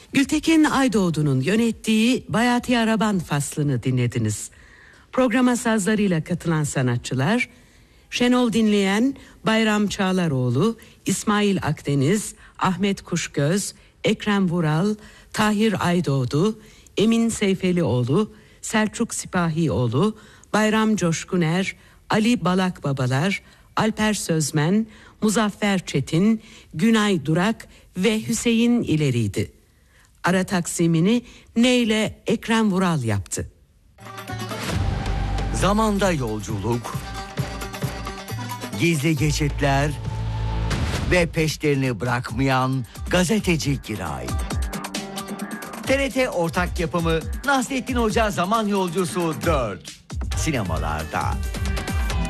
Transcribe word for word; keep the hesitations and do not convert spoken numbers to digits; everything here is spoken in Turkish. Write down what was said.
Gültekin Aydoğdu'nun yönettiği Bayati Araban faslını dinlediniz. Programa sazlarıyla katılan sanatçılar: Şenol Dinleyen, Bayram Çağlaroğlu, İsmail Akdeniz, Ahmet Kuşgöz, Ekrem Vural, Tahir Aydoğdu, Emin Seyfelioğlu, Selçuk Sipahioğlu, Bayram Coşkuner, Ali Balakbabalar, Alper Sözmen, Muzaffer Çetin, Günay Durak ve Hüseyin İleri'ydi. Ara taksimini Neyle Ekrem Vural yaptı. Zamanda yolculuk, gizli geçitler ve peşlerini bırakmayan gazeteci Giray. T R T ortak yapımı Nasrettin Hoca Zaman Yolcusu dört sinemalarda.